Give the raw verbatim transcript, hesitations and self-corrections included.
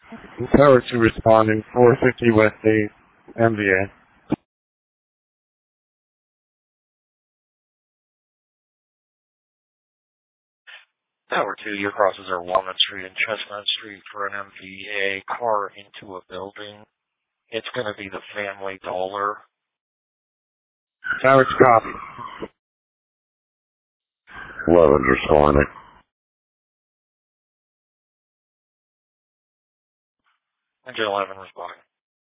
Tower two responding, four fifty West eighth, M V A. Tower two, your crosses are Walnut Street and Chestnut Street for an M V A car into a building. It's going to be the Family Dollar. Tower two copy. eleven responding. Engine eleven responding.